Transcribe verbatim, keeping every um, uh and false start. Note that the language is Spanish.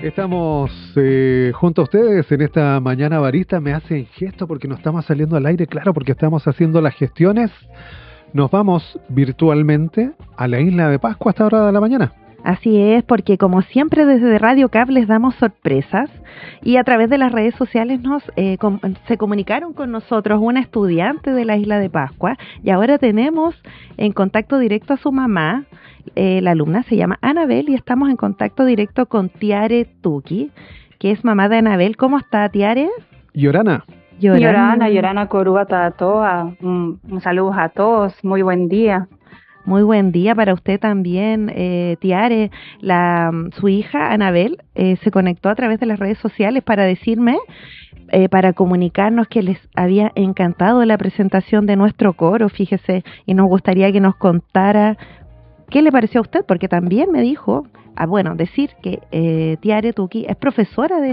Estamos eh, junto a ustedes en esta mañana barista. Me hacen gesto porque no estamos saliendo al aire, claro, porque estamos haciendo las gestiones. Nos vamos virtualmente a la isla de Pascua a esta hora de la mañana. Así es, porque como siempre desde Radio C A P les damos sorpresas y a través de las redes sociales nos eh, com- se comunicaron con nosotros una estudiante de la isla de Pascua y ahora tenemos en contacto directo a su mamá. Eh, la alumna se llama Anabel y estamos en contacto directo con Tiare Tuki, que es mamá de Anabel. ¿Cómo está, Tiare? Yorana. Yorana, Yorana Corubata a todas. Un, un saludo a todos. Muy buen día. Muy buen día para usted también, eh, Tiare. La, su hija, Anabel, eh, se conectó a través de las redes sociales para decirme, eh, para comunicarnos que les había encantado la presentación de nuestro coro, fíjese, y nos gustaría que nos contara qué le pareció a usted, porque también me dijo, ah, bueno, decir que eh, Tiare Tuki es profesora de